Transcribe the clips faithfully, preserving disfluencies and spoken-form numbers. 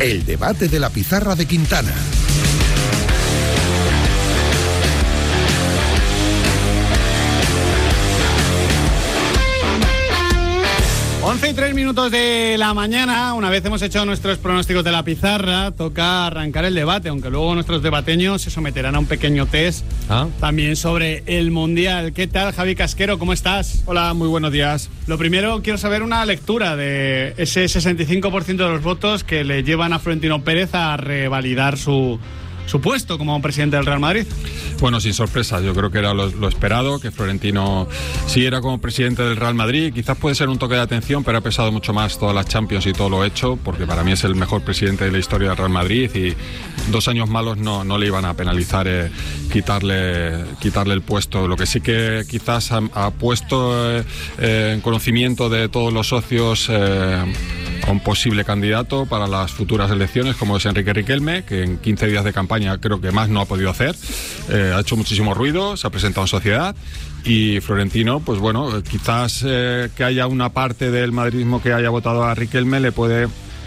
El debate de la pizarra de Quintana. once y tres minutos de la mañana, una vez hemos hecho nuestros pronósticos de la pizarra, toca arrancar el debate, aunque luego nuestros debateños se someterán a un pequeño test ¿Ah? también sobre el Mundial. ¿Qué tal, Javi Casquero? ¿Cómo estás? Hola, muy buenos días. Lo primero, quiero saber una lectura de ese sesenta y cinco por ciento de los votos que le llevan a Florentino Pérez a revalidar su... su puesto como presidente del Real Madrid. Bueno, sin sorpresas, yo creo que era lo, lo esperado, que Florentino siguiera como presidente del Real Madrid. Quizás puede ser un toque de atención, pero ha pesado mucho más todas las Champions y todo lo hecho, porque para mí es el mejor presidente de la historia del Real Madrid y dos años malos no, no le iban a penalizar eh, quitarle, quitarle el puesto. Lo que sí que quizás ha, ha puesto eh, eh, en conocimiento de todos los socios eh, a un posible candidato para las futuras elecciones, como es Enrique Riquelme, que en quince días de campaña creo que más no ha podido hacer. Eh, ha hecho muchísimo ruido, se ha presentado en sociedad y Florentino, pues bueno, quizás eh, que haya una parte del madridismo que haya votado a Riquelme le puede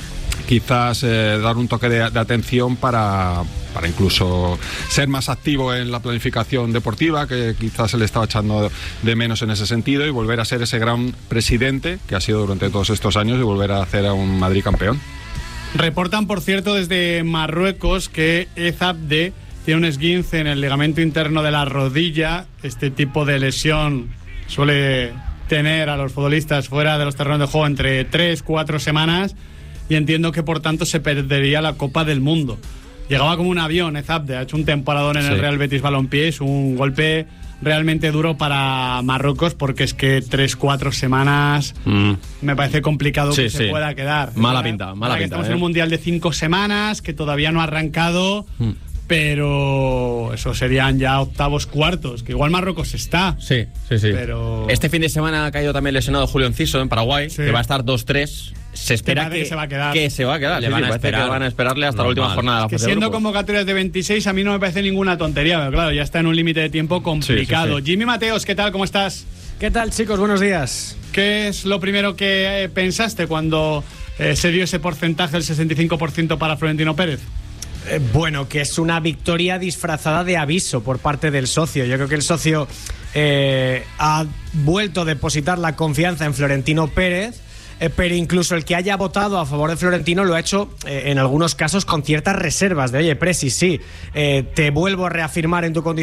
quizás eh, dar un toque de, de atención para, para incluso ser más activo en la planificación deportiva, que quizás se le estaba echando de menos en ese sentido, y volver a ser ese gran presidente que ha sido durante todos estos años y volver a hacer a un Madrid campeón. Reportan, por cierto, desde Marruecos que Ezabde tiene un esguince en el ligamento interno de la rodilla. Este tipo de lesión suele tener a los futbolistas fuera de los terrenos de juego entre tres, cuatro semanas, y entiendo que por tanto se perdería la Copa del Mundo. Llegaba como un avión Ezabde, ha hecho un temporadón en sí. el Real Betis Balompié, es un golpe realmente duro para Marruecos, porque es que tres, cuatro semanas mm. me parece complicado sí, que sí. se pueda quedar. Mala pinta, mala pinta. Estamos eh. en un mundial de cinco semanas que todavía no ha arrancado, mm. pero eso serían ya octavos, cuartos, que igual Marruecos está. Sí, sí, sí. Pero... Este fin de semana ha caído también lesionado Julio Enciso en Paraguay, sí. que va a estar dos tres. Se espera que, que se va a quedar. Que se va a quedar. Le van, sí, a esperar. que van a esperarle hasta Normal. la última jornada de la que siendo convocatorias de veintiséis, a mí no me parece ninguna tontería, pero claro, ya está en un límite de tiempo complicado. Sí, sí, sí. Jimmy Mateos, ¿qué tal? ¿Cómo estás? ¿Qué tal, chicos? Buenos días. ¿Qué es lo primero que eh, pensaste cuando eh, se dio ese porcentaje del sesenta y cinco por ciento para Florentino Pérez? Eh, bueno, que es una victoria disfrazada de aviso por parte del socio. Yo creo que el socio eh, ha vuelto a depositar la confianza en Florentino Pérez. Eh, pero incluso el que haya votado a favor de Florentino lo ha hecho eh, en algunos casos con ciertas reservas de, oye, Presi, sí, eh, te vuelvo a reafirmar en tu condición